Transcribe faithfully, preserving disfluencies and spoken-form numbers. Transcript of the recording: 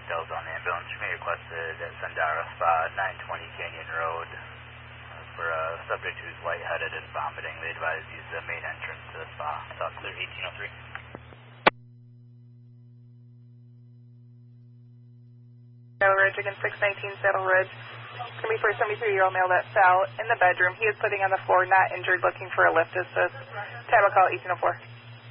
details on the ambulance. You may request at Sandara Spa, nine twenty Canyon Road. For a subject who's lightheaded and vomiting, they advise use the main entrance to the spa. South Clear eighteen oh three. Saddle Ridge, again six nineteen Saddle Ridge. It's going to be for a seventy-three-year-old male that fell in the bedroom. He is sitting on the floor, not injured, looking for a lift assist. Tab call eighteen oh four.